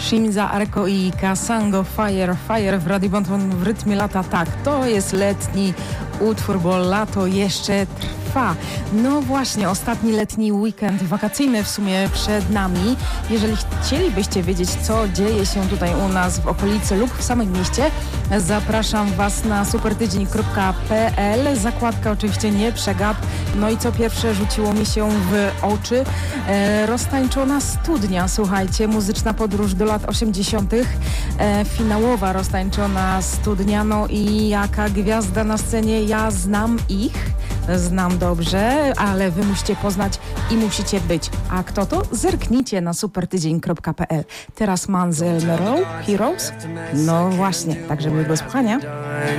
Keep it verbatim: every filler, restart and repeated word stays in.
Shimiza Arko i Kasango Fire Fire w Radio Bonton w rytmie lata. Tak, to jest letni utwór, bo lato jeszcze trwa. No właśnie, ostatni letni weekend wakacyjny w sumie przed nami. Jeżeli chcielibyście wiedzieć, co dzieje się tutaj u nas w okolicy lub w samym mieście, zapraszam Was na supertydzień kropka p l. Zakładka oczywiście nie przegap. No i co pierwsze rzuciło mi się w oczy? E, roztańczona studnia, słuchajcie, muzyczna podróż do lat osiemdziesiątych. E, finałowa roztańczona studnia, no i jaka gwiazda na scenie, ja znam ich. Znam dobrze, ale wy musicie poznać i musicie być. A kto to? Zerknijcie na supertydzień kropka p l. Teraz Manzel Mero, Heroes? No właśnie, także miłego słuchania.